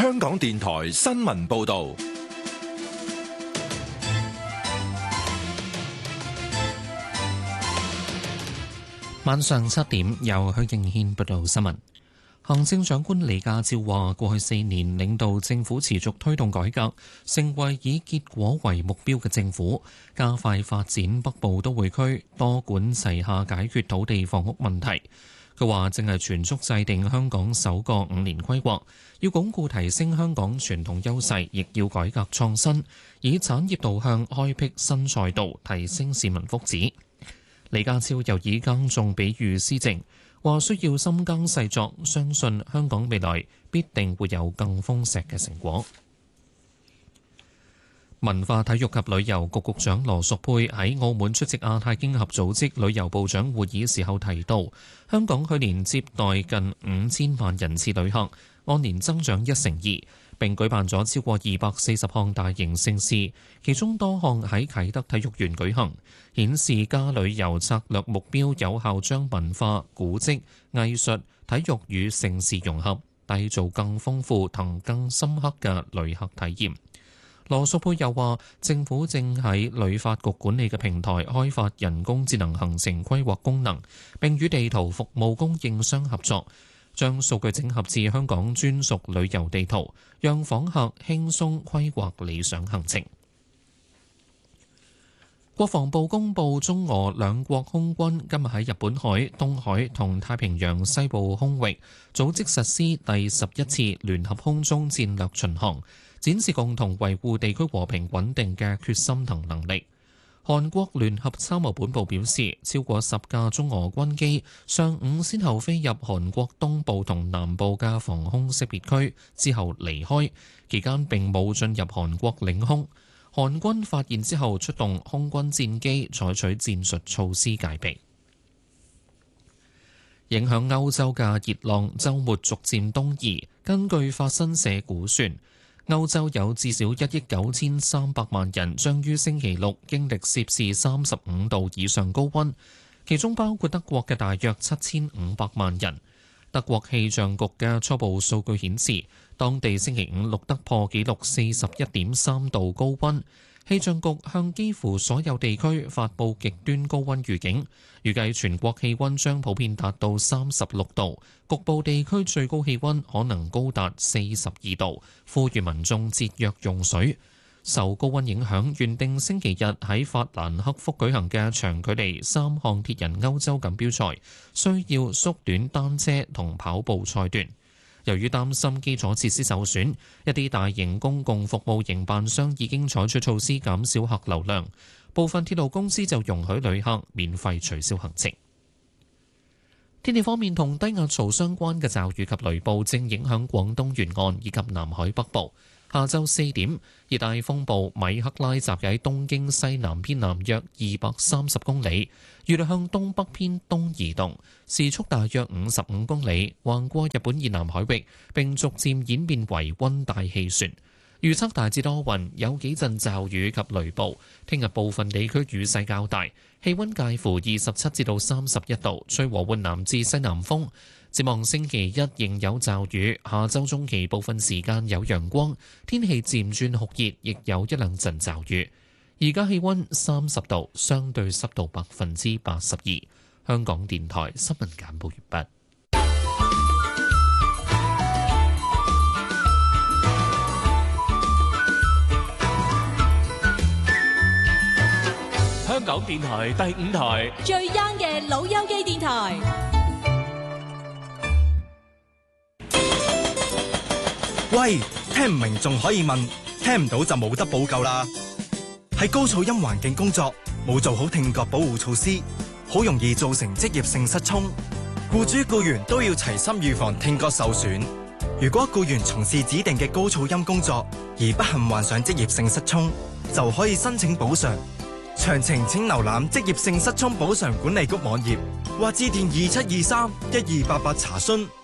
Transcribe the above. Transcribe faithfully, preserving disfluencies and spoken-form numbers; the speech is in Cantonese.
香港電台新聞報道。 晚上七點，由許敬軒報道新聞。行政長官李家超話：過去四年領導政府持續推動改革，成為以結果為目標嘅政府，加快發展北部都會區，多管齊下解決土地房屋問題。佢話正係全速制定香港首個五年規劃，要鞏固提升香港傳統優勢，亦要改革創新，以產業導向開闢新賽道，提升市民福祉。李家超又以耕種比喻施政，話需要深耕細作，相信香港未來必定會有更豐碩嘅成果。文化體育及旅遊局局長羅淑佩喺澳門出席亞太經合組織旅遊部長會議時候提到，香港去年接待近五千萬人次旅客，按年增長一成二，並舉辦咗超過二百四十項大型盛事，其中多項喺啟德體育園舉行，顯示加旅遊策略目標有效將文化、古蹟、藝術、體育與盛事融合，締造更豐富同更深刻嘅旅客體驗。羅淑佩又話，政府正喺旅發局管理嘅平台開發人工智能行程規劃功能，並與地圖服務供應商合作，將數據整合至香港專屬旅遊地圖，讓訪客輕鬆規劃理想行程。國防部公布，中俄兩國空軍今日喺日本海、東海同太平洋西部空域組織實施第十一次聯合空中戰略巡航，展示共同維護地區和平穩定嘅決心同能力。韓國聯合參謀本部表示，超過十架中俄軍機上午先後飛入韓國東部同南部嘅防空識別區，之後離開，期間並冇進入韓國領空。韓軍發現之後出動空軍戰機採取戰術措施戒備。影響歐洲嘅熱浪週末逐漸東移，根據法新社估算，歐洲有至少一億九千三百萬人將於星期六經歷攝氏三十五度以上高溫，其中包括德國嘅大約七千五百萬人。德國氣象局嘅初步數據顯示，當地星期五錄得破紀錄四十一點三度高溫。氣象局向幾乎所有地區發布極端高溫預警，預計全國氣溫將普遍達到三十六度，局部地區最高氣溫可能高達四十二度，呼籲民眾節約用水。受高溫影響，原定星期日喺法蘭克福舉行嘅長距離三項鐵人歐洲錦標賽，需要縮短單車同跑步賽段。由於擔心基礎設施受損，一啲大型公共服務營辦商已經採取措施減少客流量，部分鐵路公司就容許旅客免費取消行程。天氣方面，同低壓槽相關嘅驟雨及雷暴正影響廣東沿岸以及南海北部。下晝四點，熱帶風暴米克拉集喺東經西南偏南約二百三十公里，預料向東北偏東移動，時速大約五十五公里，橫過日本以南海域，並逐漸演變為溫帶氣旋。預測大致多雲，有幾陣驟雨及雷暴。聽日部分地區雨勢較大，氣溫介乎二十七至到三十一度，吹和緩南至西南風。展望星期一仍有驟雨，下周中期部分時間有陽光，天氣漸轉酷熱，亦有一兩陣驟雨。而家氣溫三十度，相對濕度百分之八十二。香港電台新聞簡報完畢。 香港電台第五台最 young 嘅老友記電台。 喂，聽唔明仲可以問，聽唔到就冇得補救啦。喺高噪音環境工作，冇做好聽覺保護措施，好容易造成職業性失聰。僱主僱員都要齊心預防聽覺受損。如果僱員從事指定嘅高噪音工作而不幸患上職業性失聰，就可以申請補償。詳情請瀏覽職業性失聰補償管理局網頁，或致電二七二三一二八八查詢。